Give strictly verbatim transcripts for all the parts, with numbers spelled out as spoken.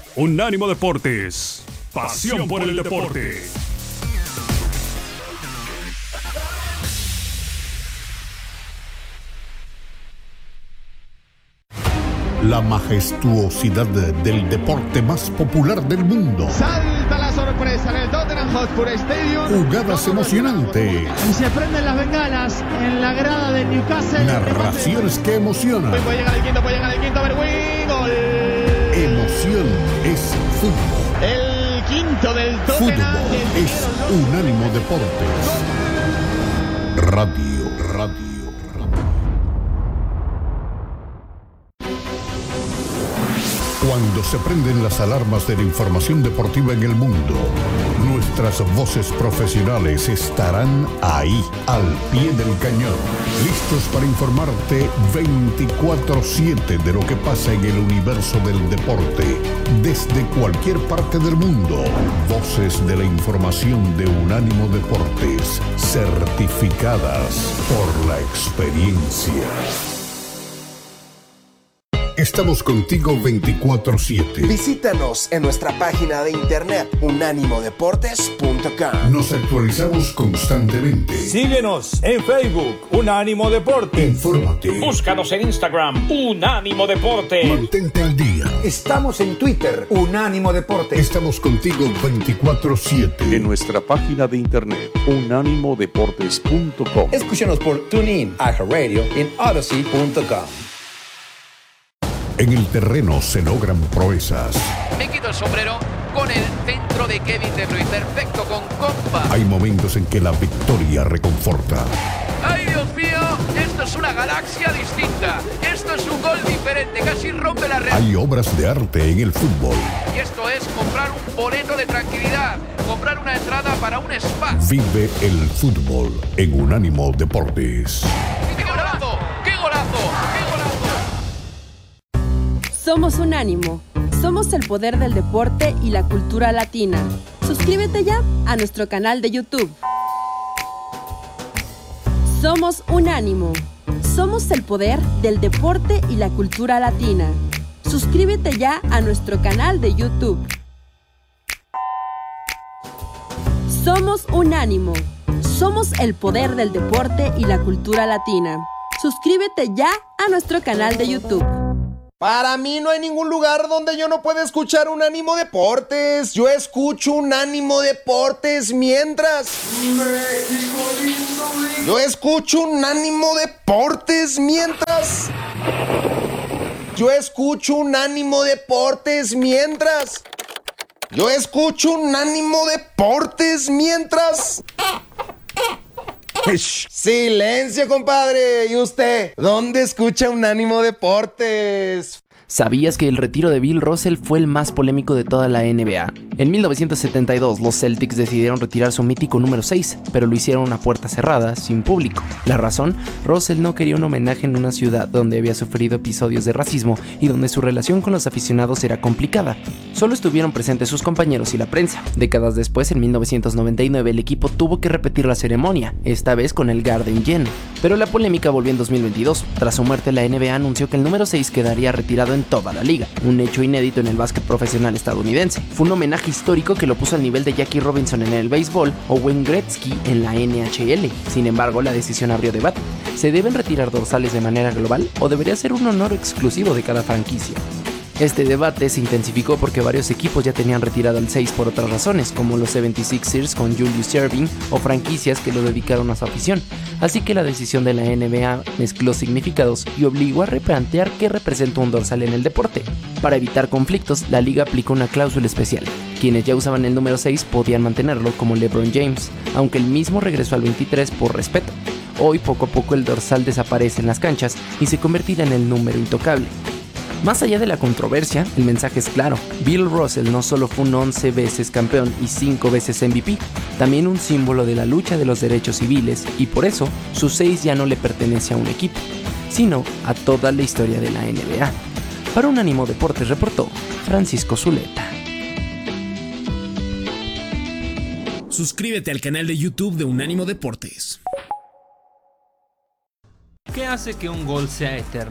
Unánimo Deportes. Pasión por el deporte. La majestuosidad del deporte más popular del mundo. Salta la sorpresa en el Tottenham Hotspur Stadium. Jugadas emocionantes. Y se prenden las bengalas en la grada del Newcastle. Narraciones que emocionan. Puede llegar el quinto, puede llegar el quinto, Berwin, gol. Emoción es fútbol. El quinto del Tottenham. Fútbol es Unánimo Deportes. Radio, radio. Cuando se prenden las alarmas de la información deportiva en el mundo, nuestras voces profesionales estarán ahí, al pie del cañón, listos para informarte veinticuatro siete de lo que pasa en el universo del deporte, desde cualquier parte del mundo. Voces de la información de Unánimo Deportes, certificadas por la experiencia. Estamos contigo veinticuatro siete. Visítanos en nuestra página de internet unánimo deportes punto com. Nos actualizamos constantemente. Síguenos en Facebook, Unánimo Deportes. Infórmate. Búscanos en Instagram, Unánimo Deportes. Mantente al día. Estamos en Twitter, Unánimo Deportes. Estamos contigo veinticuatro siete. En nuestra página de internet, unánimo deportes punto com. Escúchanos por TuneIn, iHeartRadio y en Odyssey punto com. En el terreno se logran proezas. Me quito el sombrero con el centro de Kevin De Bruyne, perfecto con compa. Hay momentos en que la victoria reconforta. ¡Ay, Dios mío! Esto es una galaxia distinta. Esto es un gol diferente, casi rompe la red. Hay obras de arte en el fútbol. Y esto es comprar un boleto de tranquilidad, comprar una entrada para un spa. Vive el fútbol en Unánimo Deportes. ¡Qué golazo! ¡Qué golazo! ¡Qué golazo! Somos Unánimo. Somos el poder del deporte y la cultura latina. Suscríbete ya a nuestro canal de YouTube. Somos Unánimo. Somos el poder del deporte y la cultura latina. Suscríbete ya a nuestro canal de YouTube. Somos Unánimo. Somos el poder del deporte y la cultura latina. Suscríbete ya a nuestro canal de YouTube. Para mí no hay ningún lugar donde yo no pueda escuchar Unánimo Deportes. Yo escucho Unánimo Deportes mientras... México lindo. Yo escucho Unánimo Deportes mientras... Yo escucho Unánimo Deportes mientras... Yo escucho Unánimo Deportes mientras... Silencio, compadre. ¿Y usted? ¿Dónde escucha Unánimo Deportes? ¿Sabías que el retiro de Bill Russell fue el más polémico de toda la N B A? En mil novecientos setenta y dos, los Celtics decidieron retirar su mítico número seis, pero lo hicieron a puerta cerrada, sin público. La razón, Russell no quería un homenaje en una ciudad donde había sufrido episodios de racismo y donde su relación con los aficionados era complicada. Solo estuvieron presentes sus compañeros y la prensa. Décadas después, en mil novecientos noventa y nueve, el equipo tuvo que repetir la ceremonia, esta vez con el Garden lleno. Pero la polémica volvió en dos mil veintidós. Tras su muerte, la N B A anunció que el número seis quedaría retirado en toda la liga, un hecho inédito en el básquet profesional estadounidense. Fue un homenaje histórico que lo puso al nivel de Jackie Robinson en el béisbol o Wayne Gretzky en la N H L. Sin embargo, la decisión abrió debate. ¿Se deben retirar dorsales de manera global o debería ser un honor exclusivo de cada franquicia? Este debate se intensificó porque varios equipos ya tenían retirado el seis por otras razones, como los setenta y seis ers con Julius Erving o franquicias que lo dedicaron a su afición. Así que la decisión de la N B A mezcló significados y obligó a replantear qué representa un dorsal en el deporte. Para evitar conflictos, la liga aplicó una cláusula especial. Quienes ya usaban el número seis podían mantenerlo, como LeBron James, aunque el mismo regresó al veintitrés por respeto. Hoy poco a poco el dorsal desaparece en las canchas y se convertirá en el número intocable. Más allá de la controversia, el mensaje es claro. Bill Russell no solo fue un once veces campeón y cinco veces M V P, también un símbolo de la lucha de los derechos civiles, y por eso su seis ya no le pertenece a un equipo, sino a toda la historia de la N B A. Para Unánimo Deportes reportó Francisco Zuleta. Suscríbete al canal de YouTube de Unánimo Deportes. ¿Qué hace que un gol sea eterno?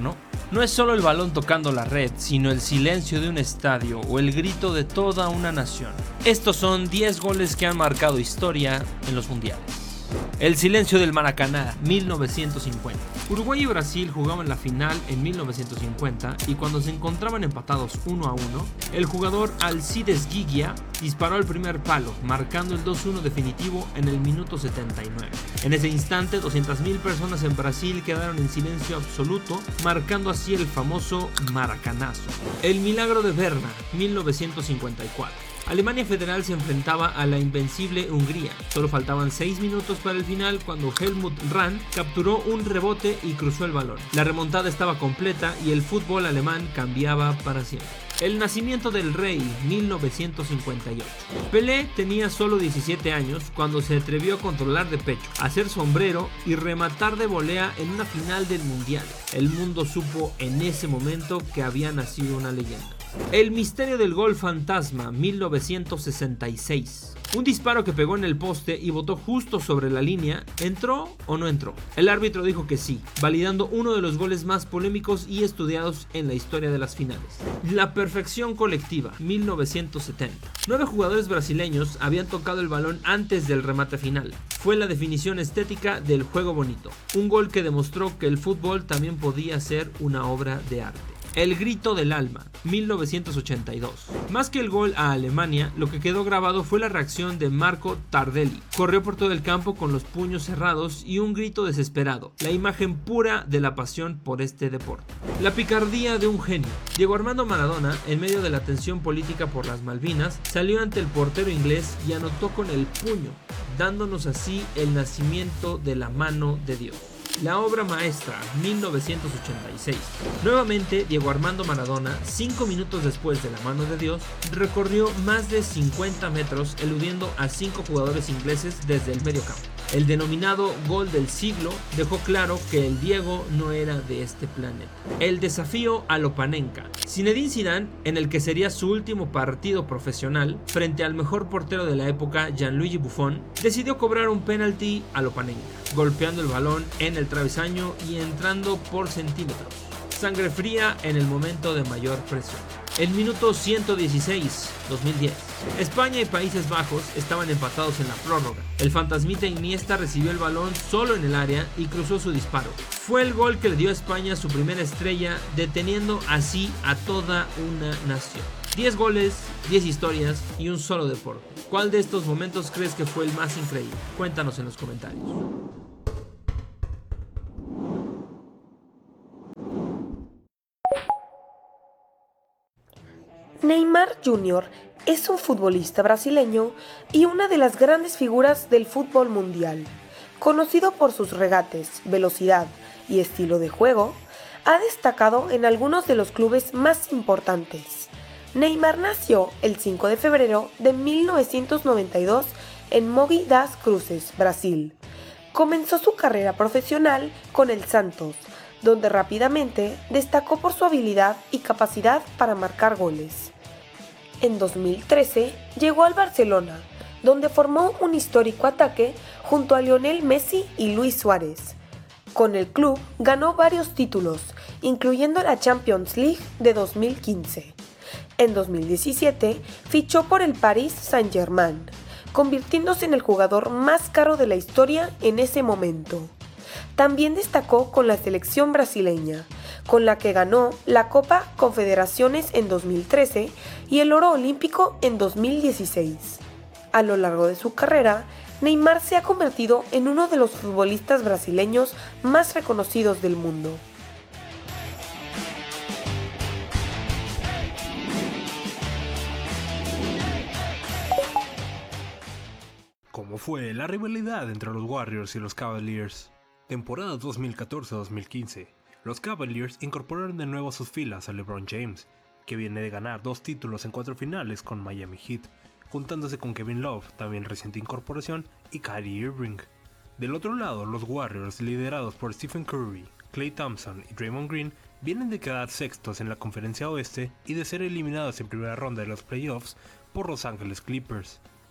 No es solo el balón tocando la red, sino el silencio de un estadio o el grito de toda una nación. Estos son diez goles que han marcado historia en los mundiales. El silencio del Maracaná, mil novecientos cincuenta. Uruguay y Brasil jugaban la final en mil novecientos cincuenta y cuando se encontraban empatados uno a uno, el jugador Alcides Gigia disparó al primer palo, marcando el dos uno definitivo en el minuto setenta y nueve. En ese instante, doscientas mil personas en Brasil quedaron en silencio absoluto, marcando así el famoso Maracanazo. El milagro de Berna, mil novecientos cincuenta y cuatro. Alemania Federal se enfrentaba a la invencible Hungría. Solo faltaban seis minutos para el final cuando Helmut Rahn capturó un rebote y cruzó el balón. La remontada estaba completa y el fútbol alemán cambiaba para siempre. El nacimiento del rey, mil novecientos cincuenta y ocho. Pelé tenía solo diecisiete años cuando se atrevió a controlar de pecho, hacer sombrero y rematar de volea en una final del mundial. El mundo supo en ese momento que había nacido una leyenda. El misterio del gol fantasma, mil novecientos sesenta y seis. Un disparo que pegó en el poste y botó justo sobre la línea, ¿entró o no entró? El árbitro dijo que sí, validando uno de los goles más polémicos y estudiados en la historia de las finales. La perfección colectiva, mil novecientos setenta. Nueve jugadores brasileños habían tocado el balón antes del remate final. Fue la definición estética del juego bonito. Un gol que demostró que el fútbol también podía ser una obra de arte. El grito del alma, mil novecientos ochenta y dos. Más que el gol a Alemania, lo que quedó grabado fue la reacción de Marco Tardelli. Corrió por todo el campo con los puños cerrados y un grito desesperado, la imagen pura de la pasión por este deporte. La picardía de un genio. Diego Armando Maradona, en medio de la tensión política por las Malvinas, salió ante el portero inglés y anotó con el puño, dándonos así el nacimiento de la mano de Dios. La obra maestra, mil novecientos ochenta y seis. Nuevamente, Diego Armando Maradona, cinco minutos después de la mano de Dios, recorrió más de cincuenta metros eludiendo a cinco jugadores ingleses desde el medio campo. El denominado gol del siglo dejó claro que el Diego no era de este planeta. El desafío a Lopanenka. Zinedine Zidane, en el que sería su último partido profesional, frente al mejor portero de la época, Gianluigi Buffon, decidió cobrar un penalti a Lopanenka, golpeando el balón en el travesaño y entrando por centímetros. Sangre fría en el momento de mayor presión. El minuto ciento dieciséis, dos mil diez. España y Países Bajos estaban empatados en la prórroga. El fantasmita Iniesta recibió el balón solo en el área y cruzó su disparo. Fue el gol que le dio a España su primera estrella, deteniendo así a toda una nación. diez goles, diez historias y un solo deporte. ¿Cuál de estos momentos crees que fue el más increíble? Cuéntanos en los comentarios. Neymar junior es un futbolista brasileño y una de las grandes figuras del fútbol mundial. Conocido por sus regates, velocidad y estilo de juego, ha destacado en algunos de los clubes más importantes. Neymar nació el cinco de febrero de mil novecientos noventa y dos en Mogi das Cruzes, Brasil. Comenzó su carrera profesional con el Santos, donde rápidamente destacó por su habilidad y capacidad para marcar goles. En dos mil trece llegó al Barcelona, donde formó un histórico ataque junto a Lionel Messi y Luis Suárez. Con el club ganó varios títulos, incluyendo la Champions League de dos mil quince. En dos mil diecisiete fichó por el Paris Saint-Germain, convirtiéndose en el jugador más caro de la historia en ese momento. También destacó con la selección brasileña, con la que ganó la Copa Confederaciones en dos mil trece y el oro olímpico en dos mil dieciséis. A lo largo de su carrera, Neymar se ha convertido en uno de los futbolistas brasileños más reconocidos del mundo. ¿Cómo fue la rivalidad entre los Warriors y los Cavaliers? Temporada dos mil catorce dos mil quince. Los Cavaliers incorporaron de nuevo a sus filas a LeBron James, que viene de ganar dos títulos en cuatro finales con Miami Heat, juntándose con Kevin Love, también reciente incorporación, y Kyrie Irving. Del otro lado, los Warriors, liderados por Stephen Curry, Klay Thompson y Draymond Green, vienen de quedar sextos en la Conferencia Oeste y de ser eliminados en primera ronda de los playoffs por Los Ángeles Clippers.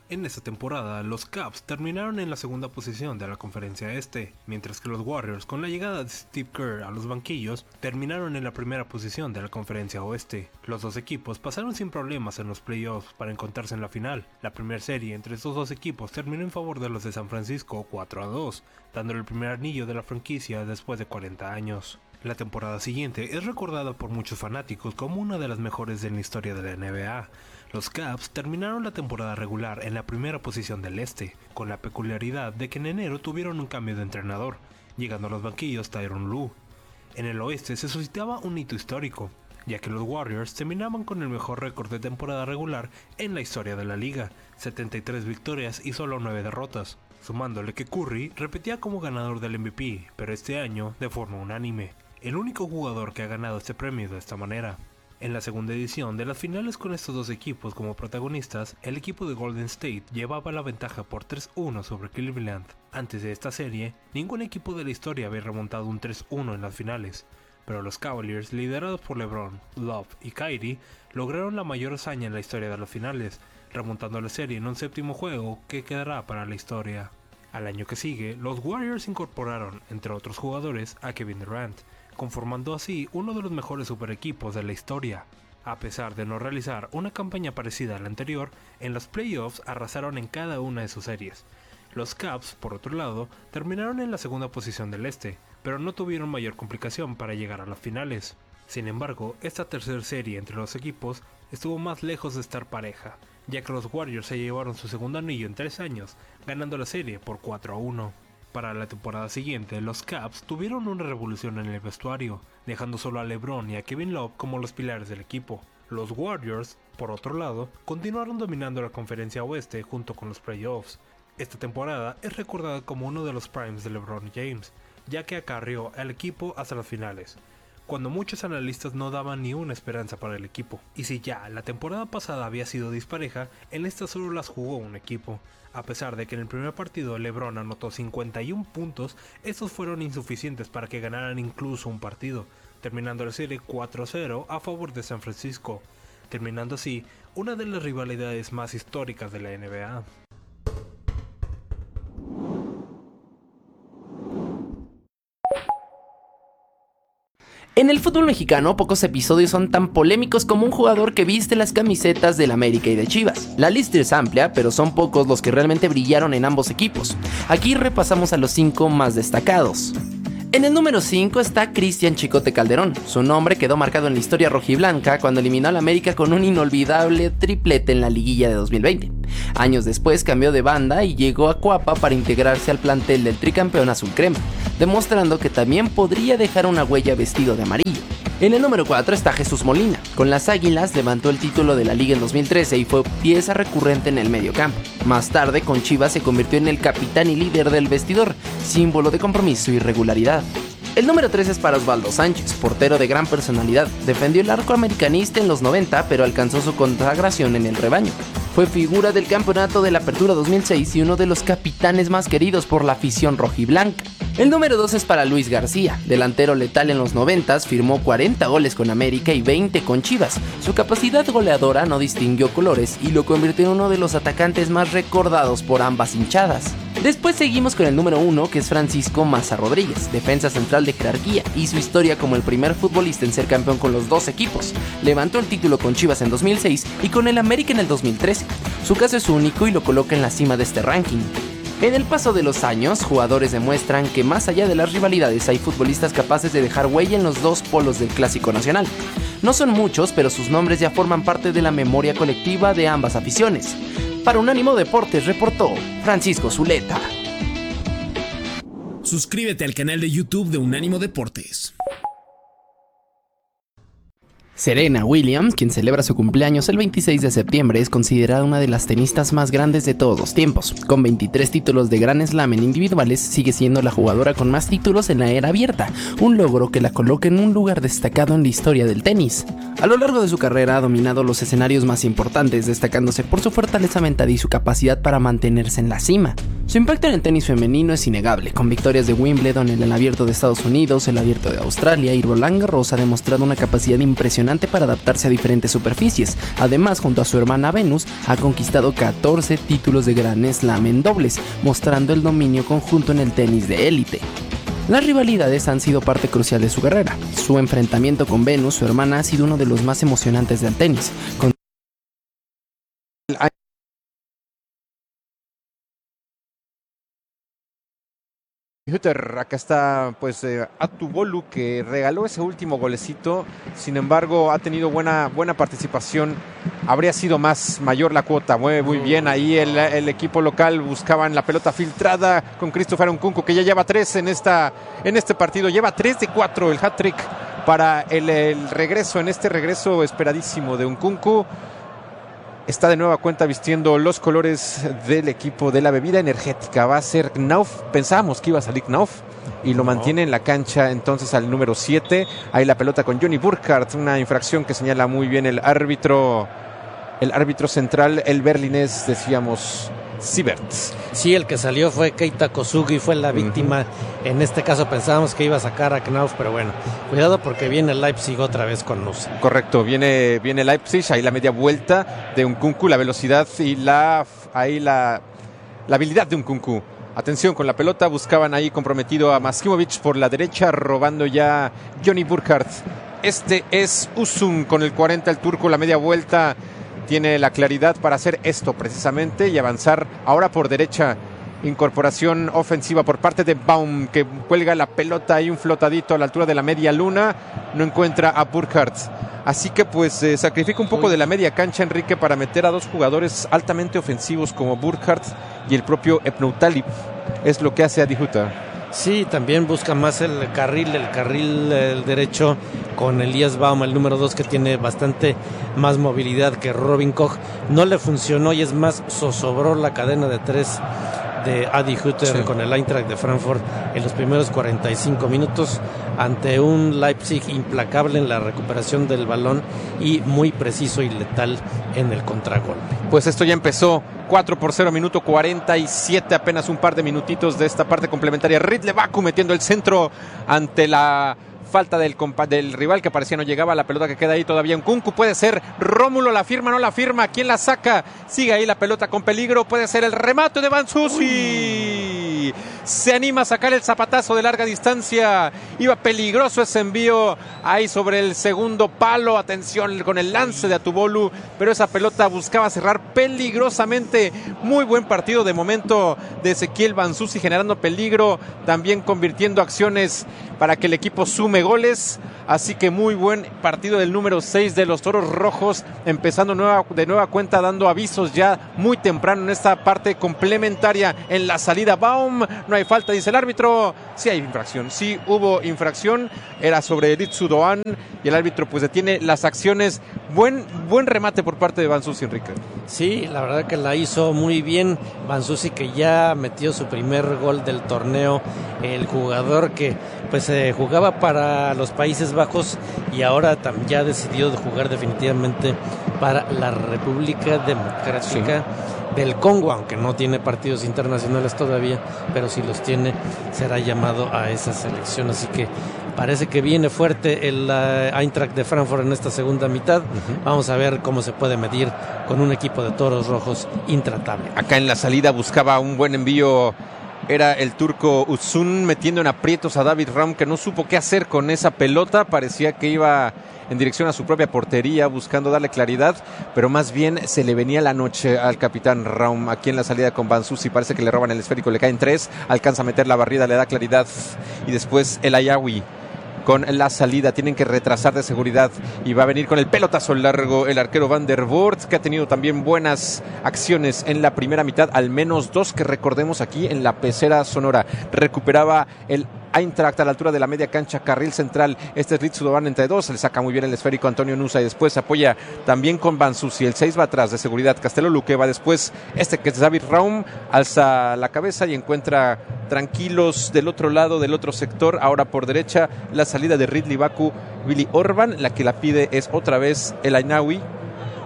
En esta temporada, los Cavs terminaron en la segunda posición de la conferencia este, mientras que los Warriors, con la llegada de Steve Kerr a los banquillos, terminaron en la primera posición de la conferencia oeste. Los dos equipos pasaron sin problemas en los playoffs para encontrarse en la final. La primera serie entre estos dos equipos terminó en favor de los de San Francisco cuatro a dos, dándole el primer anillo de la franquicia después de cuarenta años. La temporada siguiente es recordada por muchos fanáticos como una de las mejores de la historia de la N B A. Los Cavs terminaron la temporada regular en la primera posición del este, con la peculiaridad de que en enero tuvieron un cambio de entrenador, llegando a los banquillos Tyronn Lue. En el oeste se suscitaba un hito histórico, ya que los Warriors terminaban con el mejor récord de temporada regular en la historia de la liga, setenta y tres victorias y solo nueve derrotas, sumándole que Curry repetía como ganador del M V P, pero este año de forma unánime, el único jugador que ha ganado este premio de esta manera. En la segunda edición de las finales con estos dos equipos como protagonistas, el equipo de Golden State llevaba la ventaja por tres uno sobre Cleveland. Antes de esta serie, ningún equipo de la historia había remontado un tres uno en las finales, pero los Cavaliers, liderados por LeBron, Love y Kyrie, lograron la mayor hazaña en la historia de las finales, remontando la serie en un séptimo juego que quedará para la historia. Al año que sigue, los Warriors incorporaron, entre otros jugadores, a Kevin Durant, conformando así uno de los mejores super equipos de la historia. A pesar de no realizar una campaña parecida a la anterior, en los playoffs arrasaron en cada una de sus series. Los Cavs, por otro lado, terminaron en la segunda posición del este, pero no tuvieron mayor complicación para llegar a las finales. Sin embargo, esta tercera serie entre los equipos estuvo más lejos de estar pareja, ya que los Warriors se llevaron su segundo anillo en tres años, ganando la serie por cuatro a uno. Para la temporada siguiente, los Cavs tuvieron una revolución en el vestuario, dejando solo a LeBron y a Kevin Love como los pilares del equipo. Los Warriors, por otro lado, continuaron dominando la conferencia oeste junto con los playoffs. Esta temporada es recordada como uno de los primes de LeBron James, ya que acarreó al equipo hasta las finales, cuando muchos analistas no daban ni una esperanza para el equipo. Y si ya la temporada pasada había sido dispareja, en esta solo las jugó un equipo. A pesar de que en el primer partido LeBron anotó cincuenta y uno puntos, estos fueron insuficientes para que ganaran incluso un partido, terminando la serie cuatro a cero a favor de San Francisco, terminando así una de las rivalidades más históricas de la N B A. En el fútbol mexicano, pocos episodios son tan polémicos como un jugador que viste las camisetas del América y de Chivas. La lista es amplia, pero son pocos los que realmente brillaron en ambos equipos. Aquí repasamos a los cinco más destacados. En el número cinco está Cristian Chicote Calderón. Su nombre quedó marcado en la historia rojiblanca cuando eliminó al América con un inolvidable triplete en la liguilla de dos mil veinte. Años después cambió de banda y llegó a Cuapa para integrarse al plantel del tricampeón azul crema, demostrando que también podría dejar una huella vestido de amarillo. En el número cuatro está Jesús Molina. Con las Águilas levantó el título de la Liga en dos mil trece y fue pieza recurrente en el mediocampo. Más tarde, con Chivas se convirtió en el capitán y líder del vestidor, símbolo de compromiso y regularidad. El número tres es para Osvaldo Sánchez, portero de gran personalidad. Defendió el arco americanista en los noventa, pero alcanzó su consagración en el rebaño. Fue figura del campeonato de la Apertura dos mil seis y uno de los capitanes más queridos por la afición rojiblanca. El número dos es para Luis García, delantero letal en los noventas, firmó cuarenta goles con América y veinte con Chivas. Su capacidad goleadora no distinguió colores y lo convirtió en uno de los atacantes más recordados por ambas hinchadas. Después seguimos con el número uno, que es Francisco Maza Rodríguez, defensa central de jerarquía, y su historia como el primer futbolista en ser campeón con los dos equipos. Levantó el título con Chivas en dos mil seis y con el América en el dos mil trece. Su caso es único y lo coloca en la cima de este ranking. En el paso de los años, jugadores demuestran que más allá de las rivalidades hay futbolistas capaces de dejar huella en los dos polos del clásico nacional. No son muchos, pero sus nombres ya forman parte de la memoria colectiva de ambas aficiones. Para Unánimo Deportes reportó Francisco Zuleta. Suscríbete al canal de YouTube de Unánimo Deportes. Serena Williams, quien celebra su cumpleaños el veintiséis de septiembre, es considerada una de las tenistas más grandes de todos los tiempos. Con veintitrés títulos de Grand Slam en individuales, sigue siendo la jugadora con más títulos en la era abierta, un logro que la coloca en un lugar destacado en la historia del tenis. A lo largo de su carrera ha dominado los escenarios más importantes, destacándose por su fortaleza mental y su capacidad para mantenerse en la cima. Su impacto en el tenis femenino es innegable, con victorias de Wimbledon en el Abierto de Estados Unidos, el Abierto de Australia y Roland Garros ha demostrado una capacidad impresionante para adaptarse a diferentes superficies. Además, junto a su hermana Venus, ha conquistado catorce títulos de Grand Slam en dobles, mostrando el dominio conjunto en el tenis de élite. Las rivalidades han sido parte crucial de su carrera. Su enfrentamiento con Venus, su hermana, ha sido uno de los más emocionantes del tenis. Con Hutter, acá está pues eh, Atubolu, que regaló ese último golecito, sin embargo ha tenido buena, buena participación, habría sido más mayor la cuota, muy, muy bien ahí el, el equipo local, buscaban la pelota filtrada con Christopher Nkunku, que ya lleva tres en, esta, en este partido, lleva tres de cuatro, el hat-trick para el, el regreso, en este regreso esperadísimo de Nkunku. Está de nueva cuenta vistiendo los colores del equipo de la bebida energética. Va a ser Knauf. Pensábamos que iba a salir Knauf y lo mantiene en la cancha entonces al número siete. Ahí la pelota con Johnny Burkhardt. Una infracción que señala muy bien el árbitro, el árbitro central, el berlinés, decíamos, Siebert. Sí, el que salió fue Keita Kosugi, fue la víctima. Uh-huh. En este caso pensábamos que iba a sacar a Knauf, pero bueno, cuidado porque viene el Leipzig otra vez con luz. Correcto, viene, viene Leipzig, ahí la media vuelta de Nkunku, la velocidad y la ahí la, la habilidad de Nkunku. Atención con la pelota, buscaban ahí comprometido a Maskimovic por la derecha, robando ya Johnny Burkhardt. Este es Uzun con el cuarenta, el turco, la media vuelta. Tiene la claridad para hacer esto precisamente y avanzar ahora por derecha. Incorporación ofensiva por parte de Baum, que cuelga la pelota ahí un flotadito a la altura de la media luna. No encuentra a Burkhardt. Así que pues eh, sacrifica un poco de la media cancha, Enrique, para meter a dos jugadores altamente ofensivos como Burkhardt y el propio Ebnoutalib. Es lo que hace Adi Hutter. Sí, también busca más el carril, el carril el derecho con Elias Baum, el número dos, que tiene bastante más movilidad que Robin Koch. No le funcionó y es más, zozobró la cadena de tres de Adi Hutter, sí, con el Eintracht de Frankfurt en los primeros cuarenta y cinco minutos ante un Leipzig implacable en la recuperación del balón y muy preciso y letal en el contragolpe. Pues esto ya empezó. cuatro por cero, minuto cuarenta y siete, apenas un par de minutitos de esta parte complementaria. Ridley Baku metiendo el centro ante la falta del, compa- del rival, que parecía no llegaba a la pelota que queda ahí todavía. Nkunku puede ser, Rómulo la firma, no la firma, ¿quién la saca? Sigue ahí la pelota con peligro, puede ser el remate de Banzuzi. Se anima a sacar el zapatazo de larga distancia, iba peligroso ese envío ahí sobre el segundo palo. Atención con el lance de Atubolu, pero esa pelota buscaba cerrar peligrosamente. Muy buen partido de momento de Ezequiel Banzuzi, generando peligro, también convirtiendo acciones para que el equipo sume goles. Así que muy buen partido del número seis de los Toros Rojos, empezando nueva, de nueva cuenta, dando avisos ya muy temprano en esta parte complementaria. En la salida Baum, no hay falta, dice el árbitro. Sí hay infracción, sí hubo infracción, era sobre Ritsu Doan y el árbitro pues detiene las acciones. Buen, buen remate por parte de Banzuzi, Enrique. Sí, la verdad que la hizo muy bien Banzuzi, que ya metió su primer gol del torneo, el jugador que pues eh, jugaba para los Países Bajos y ahora tam- ya decidió jugar definitivamente para la República Democrática sí. del Congo, aunque no tiene partidos internacionales todavía, pero si los tiene será llamado a esa selección, así que parece que viene fuerte el uh, Eintracht de Frankfurt en esta segunda mitad. Uh-huh. Vamos a ver cómo se puede medir con un equipo de Toros Rojos intratable. Acá en la salida buscaba un buen envío, era el turco Uzun, metiendo en aprietos a David Raum, que no supo qué hacer con esa pelota. Parecía que iba en dirección a su propia portería, buscando darle claridad, pero más bien se le venía la noche al capitán Raum. Aquí en la salida con Banzuzi, parece que le roban el esférico, le caen tres, alcanza a meter la barrida, le da claridad, y después el Ayawi con la salida, tienen que retrasar de seguridad y va a venir con el pelotazo largo el arquero Van der Voort, que ha tenido también buenas acciones en la primera mitad, al menos dos que recordemos aquí en la pecera sonora. Recuperaba el Eintracht a la altura de la media cancha, carril central, este es Ritsu Doan entre dos, le saca muy bien el esférico Antonio Nusa y después se apoya también con Banzuzi, el seis va atrás de seguridad, Castelo Luque va después, este que es David Raum, alza la cabeza y encuentra tranquilos del otro lado, del otro sector, ahora por derecha, la salida de Ridley Baku, Willy Orban, la que la pide es otra vez el Ainawi,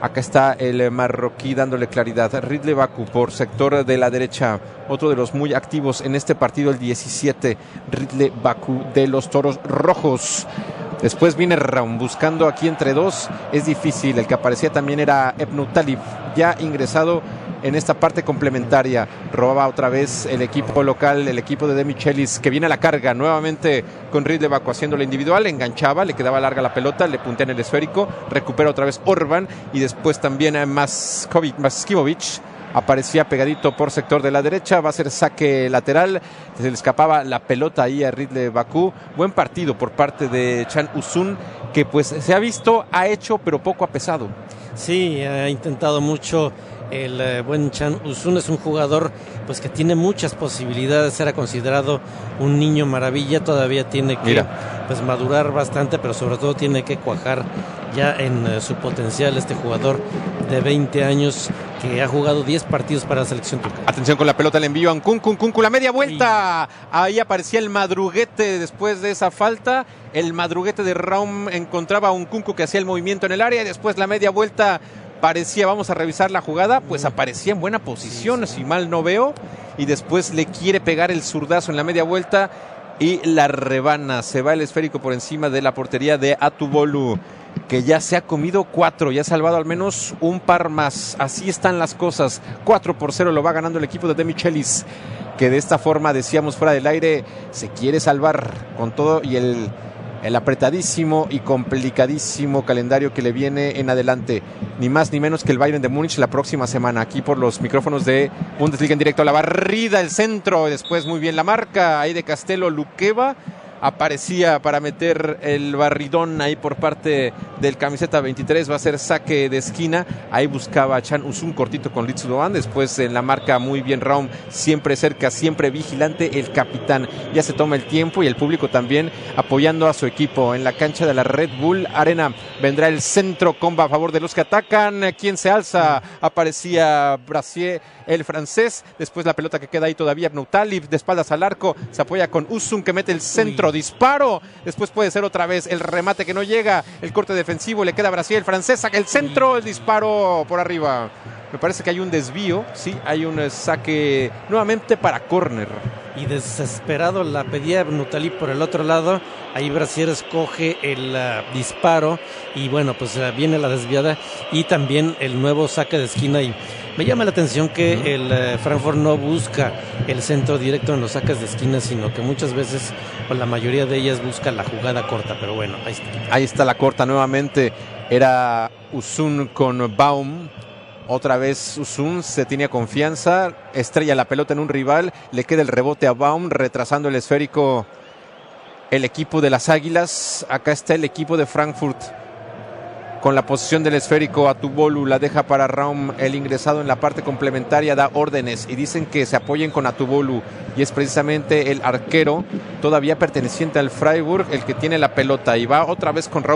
Acá está el marroquí dándole claridad. Ridley Baku por sector de la derecha. Otro de los muy activos en este partido, el diecisiete. Ridley Baku de los Toros Rojos. Después viene Raum buscando aquí entre dos. Es difícil. El que aparecía también era Ebnou Talib, ya ingresado en esta parte complementaria. Robaba otra vez el equipo local, el equipo de De Michelis, que viene a la carga nuevamente con Ridley Baku haciéndolo individual. Enganchaba, le quedaba larga la pelota, le puntea en el esférico, recupera otra vez Orban y después también a Maskimovic. Aparecía pegadito por sector de la derecha, va a ser saque lateral, se le escapaba la pelota ahí a Ridley Baku. Buen partido por parte de Chan Uzun, que pues se ha visto, ha hecho, pero poco ha pesado. Sí, ha intentado mucho el eh, buen Chan Uzun. Es un jugador pues que tiene muchas posibilidades, era considerado un niño maravilla, todavía tiene que Mira. pues madurar bastante, pero sobre todo tiene que cuajar ya en eh, su potencial este jugador de veinte años que ha jugado diez partidos para la selección turca. Atención con la pelota, le envío a Nkunku, Nkunku, la media vuelta. Sí. Ahí aparecía el madruguete después de esa falta. El madruguete de Raum encontraba a Nkunku que hacía el movimiento en el área y después la media vuelta parecía, vamos a revisar la jugada, pues aparecía en buena posición, si mal no veo, y después le quiere pegar el zurdazo en la media vuelta y la rebana. Se va el esférico por encima de la portería de Atubolu, que ya se ha comido cuatro, ya ha salvado al menos un par más. Así están las cosas. cuatro por cero lo va ganando el equipo de De Michelis, que de esta forma, decíamos fuera del aire, se quiere salvar con todo y el, el apretadísimo y complicadísimo calendario que le viene en adelante. Ni más ni menos que el Bayern de Múnich la próxima semana, aquí por los micrófonos de Bundesliga en directo. La barrida, el centro, después muy bien la marca ahí de Castelo. Luqueva aparecía para meter el barridón ahí por parte del camiseta veintitrés. Va a ser saque de esquina. Ahí buscaba a Chan Uzun cortito con Litsu Doan. Después en la marca muy bien Raum, siempre cerca, siempre vigilante el capitán. Ya se toma el tiempo y el público también apoyando a su equipo. En la cancha de la Red Bull Arena vendrá el centro comba a favor de los que atacan. ¿Quién se alza? Aparecía Brassier, el francés. Después la pelota que queda ahí todavía, Ebnou Talib, de espaldas al arco. Se apoya con Uzun que mete el centro. Uy. Disparo, después puede ser otra vez el remate que no llega, el corte defensivo, le queda a Brasil, el francés saca el centro, el disparo por arriba. Me parece que hay un desvío, sí, hay un saque nuevamente para córner. Y desesperado la pedía Ebnou Talib por el otro lado. Ahí Brasil escoge el uh, disparo y bueno, pues uh, viene la desviada y también el nuevo saque de esquina. Y me llama la atención que uh-huh. el uh, Frankfurt no busca el centro directo en los saques de esquina, sino que muchas veces, o la mayoría de ellas, busca la jugada corta. Pero bueno, ahí está. Ahí está la corta nuevamente. Era Uzun con Baum. Otra vez Uzun se tenía confianza, estrella la pelota en un rival, le queda el rebote a Baum, retrasando el esférico el equipo de las Águilas. Acá está el equipo de Frankfurt con la posición del esférico. Atubolu la deja para Raum, el ingresado en la parte complementaria da órdenes y dicen que se apoyen con Atubolu y es precisamente el arquero todavía perteneciente al Freiburg el que tiene la pelota y va otra vez con Raum